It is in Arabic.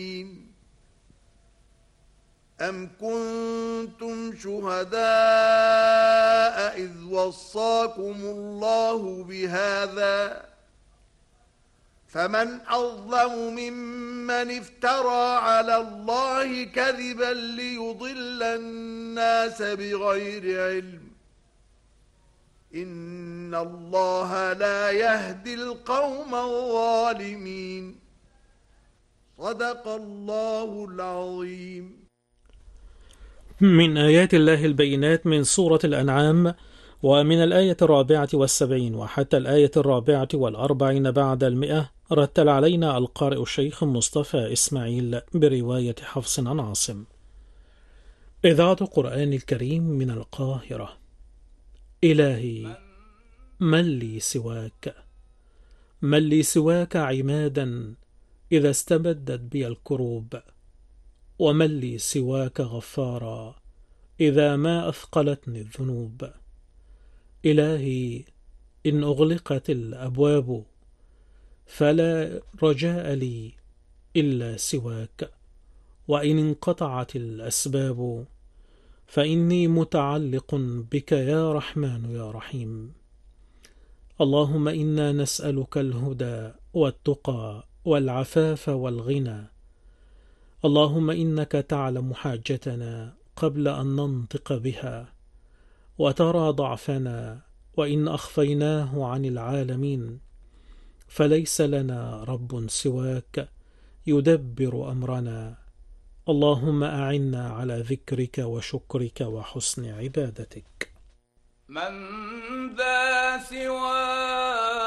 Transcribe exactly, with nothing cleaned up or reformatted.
أم كنتم شهداء إذ وصاكم الله بهذا فمن أظلم ممن افترى على الله كذبا ليضل الناس بغير علم إن الله لا يهدي القوم الظالمين. صدق الله العظيم. من آيات الله البينات من سورة الأنعام، ومن الآية الرابعة والسبعين وحتى الآية الرابعة والأربعين بعد المئة، رتل علينا القارئ الشيخ مصطفى إسماعيل برواية حفص عن عاصم. إذاعة قرآن الكريم من القاهرة. إلهي من لي سواك، من لي سواك عمادا إذا استبدت بي الكروب، ومن لي سواك غفارا إذا ما أثقلتني الذنوب. إلهي إن أغلقت الأبواب فلا رجاء لي إلا سواك، وإن انقطعت الأسباب فإني متعلق بك يا رحمن يا رحيم. اللهم إنا نسألك الهدى والتقى والعفاف والغنى. اللهم إنك تعلم حاجتنا قبل أن ننطق بها، وترى ضعفنا وإن أخفيناه عن العالمين، فليس لنا رب سواك يدبر أمرنا. اللهم أعنا على ذكرك وشكرك وحسن عبادتك. من ذا سواك